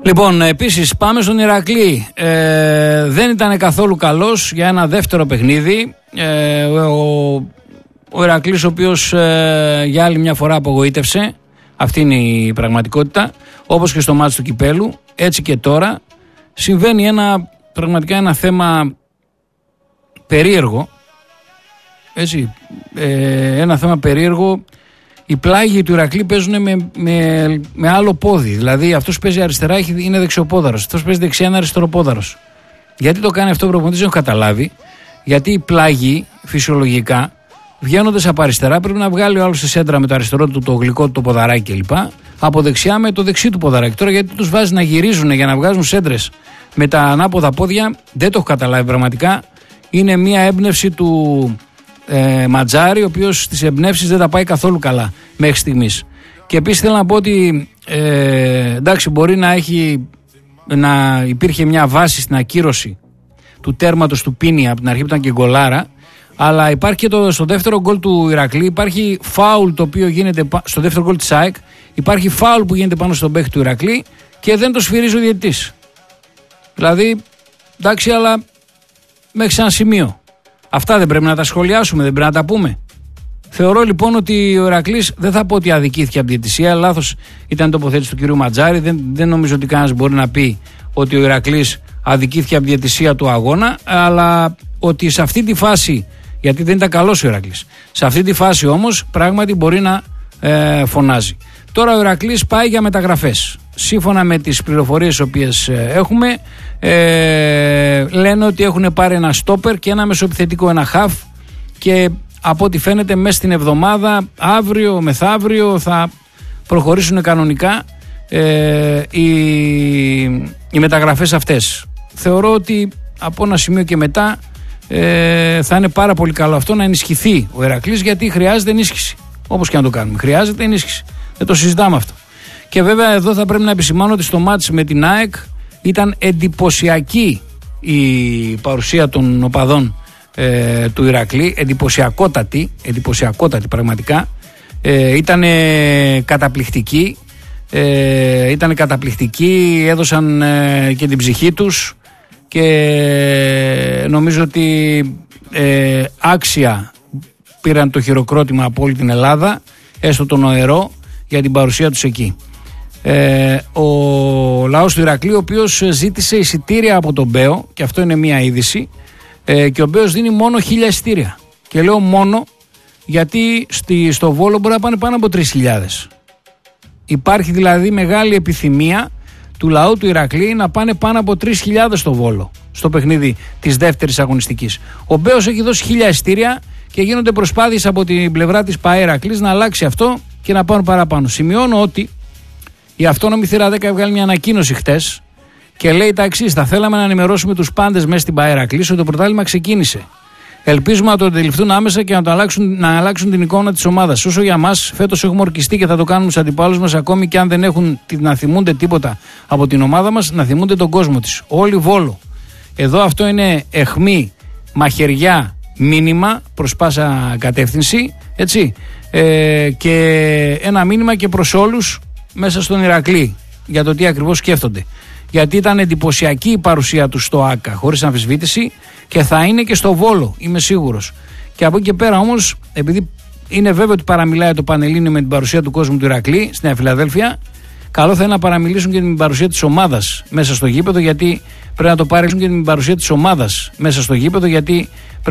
Λοιπόν, επίσης πάμε στον Ηρακλή. Δεν ήταν καθόλου καλός για ένα δεύτερο παιχνίδι. Ο Ηρακλής, ο οποίος για άλλη μια φορά απογοήτευσε. Αυτή είναι η πραγματικότητα. Όπως και στο μάτς του Κυπέλου, έτσι και τώρα συμβαίνει πραγματικά ένα θέμα περίεργο. Έτσι, ένα θέμα περίεργο. Οι πλάγοι του Ηρακλή παίζουν με άλλο πόδι. Δηλαδή αυτός παίζει αριστερά, είναι δεξιοπόδαρος. Αυτός παίζει δεξιά, είναι αριστεροπόδαρος. Γιατί το κάνει αυτό ο προπονητής, δεν έχω καταλάβει. Γιατί οι πλάγοι φυσιολογικά βγαίνοντας από αριστερά πρέπει να βγάλει ο άλλος στη σέντρα με το αριστερό του, το γλυκό του το ποδαράκι κλπ. Από δεξιά με το δεξί του ποδαράκι. Τώρα γιατί τους βάζει να γυρίζουν για να βγάζουν σέντρες με τα ανάποδα πόδια, δεν το έχω καταλάβει πραγματικά. Είναι μια έμπνευση του Ματζάρη, ο οποίος στις εμπνεύσεις δεν τα πάει καθόλου καλά μέχρι στιγμής. Και επίσης θέλω να πω ότι εντάξει, μπορεί να υπήρχε μια βάση στην ακύρωση του τέρματος του Πίνη από την αρχή που ήταν και γκολάρα, αλλά υπάρχει και στο δεύτερο γκολ του Ηρακλή, υπάρχει φάουλ το οποίο γίνεται στο δεύτερο γκολ της ΑΕΚ, υπάρχει φάουλ που γίνεται πάνω στον παίκτη του Ηρακλή και δεν το σφυρίζει ο διαιτητής. Δηλαδή, εντάξει, αλλά μέχρι σε ένα σημείο. Αυτά δεν πρέπει να τα σχολιάσουμε, δεν πρέπει να τα πούμε. Θεωρώ λοιπόν ότι ο Ηρακλής, δεν θα πω ότι αδικήθηκε από τη διαιτησία, λάθος ήταν η τοποθέτηση του κ. Ματζάρη. Δεν νομίζω ότι κανένας μπορεί να πει ότι ο Ηρακλής αδικήθηκε από τη διαιτησία του αγώνα, αλλά ότι σε αυτή τη φάση, γιατί δεν ήταν καλός ο Ηρακλής, σε αυτή τη φάση όμως πράγματι μπορεί να φωνάζει. Τώρα ο Ηρακλής πάει για μεταγραφές. Σύμφωνα με τις πληροφορίες τις οποίες έχουμε, λένε ότι έχουν πάρει ένα στόπερ και ένα μεσοεπιθετικό, ένα χαφ, και από ό,τι φαίνεται μέσα στην εβδομάδα, αύριο, μεθαύριο θα προχωρήσουν κανονικά οι μεταγραφές αυτές. Θεωρώ ότι από ένα σημείο και μετά θα είναι πάρα πολύ καλό αυτό να ενισχυθεί ο Ηρακλής, γιατί χρειάζεται ενίσχυση. Όπως και να το κάνουμε, χρειάζεται ενίσχυση. Δεν το συζητάμε αυτό. Και βέβαια εδώ θα πρέπει να επισημάνω ότι στο μάτς με την ΑΕΚ ήταν εντυπωσιακή η παρουσία των οπαδών του Ηρακλή, εντυπωσιακότατη πραγματικά. Ήταν καταπληκτικοί, έδωσαν και την ψυχή τους και νομίζω ότι άξια πήραν το χειροκρότημα από όλη την Ελλάδα, έστω τον ΟΕΡΟ, για την παρουσία τους εκεί. Ο λαός του Ηρακλή, ο οποίος ζήτησε εισιτήρια από τον Μπέο, και αυτό είναι μια είδηση, και ο Μπέος δίνει μόνο 1.000 εισιτήρια. Και λέω μόνο γιατί στο Βόλο μπορεί να πάνε πάνω από 3.000. Υπάρχει δηλαδή μεγάλη επιθυμία του λαού του Ηρακλή να πάνε πάνω από 3.000 στο Βόλο, στο παιχνίδι της δεύτερης αγωνιστικής. Ο Μπέος έχει δώσει 1.000 εισιτήρια και γίνονται προσπάθειες από την πλευρά της ΠΑΕ Ηρακλής να αλλάξει αυτό και να πάρουν παραπάνω. Σημειώνω ότι η αυτόνομη θύρα 10 έβγαλε μια ανακοίνωση χτες και λέει τα εξής: θα θέλαμε να ενημερώσουμε τους πάντες μέσα στην ΠΑΕ Ηρακλής ότι το πρωτάθλημα ξεκίνησε. Ελπίζουμε να το αντιληφθούν άμεσα και να αλλάξουν την εικόνα της ομάδας. Όσο για μας, φέτος έχουμε ορκιστεί και θα το κάνουμε στους αντιπάλους μας, ακόμη και αν δεν έχουν να θυμούνται τίποτα από την ομάδα μας, να θυμούνται τον κόσμο της. Όλοι Βόλο. Εδώ αυτό είναι αιχμή, μαχαιριά, μήνυμα προς πάσα κατεύθυνση, έτσι. Και ένα μήνυμα και προς όλους μέσα στον Ηρακλή για το τι ακριβώς σκέφτονται. Γιατί ήταν εντυπωσιακή η παρουσία του στο ΆΚΑ, χωρίς αμφισβήτηση, και θα είναι και στο Βόλο, είμαι σίγουρος. Και από εκεί και πέρα όμως, επειδή είναι βέβαιο ότι παραμιλάει το Πανελλήνιο με την παρουσία του κόσμου του Ηρακλή στη Νέα Φιλαδέλφια, καλό θα είναι να παραμιλήσουν και την παρουσία της ομάδας μέσα στο γήπεδο, γιατί πρέπει να το πάρουν και την παρουσία της ομάδας μέσα στο γήπεδο, γιατί